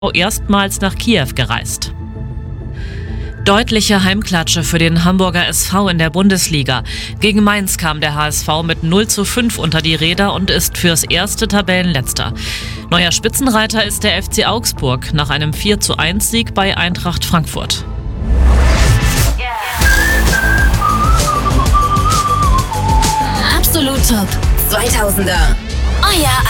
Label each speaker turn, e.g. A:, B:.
A: erstmals nach Kiew gereist. Deutliche Heimklatsche für den Hamburger SV in der Bundesliga. Gegen Mainz kam der HSV mit 0:5 unter die Räder und ist fürs erste Tabellenletzter. Neuer Spitzenreiter ist der FC Augsburg nach einem 4:1-Sieg bei Eintracht Frankfurt.
B: Absolut Top 2000er. Euer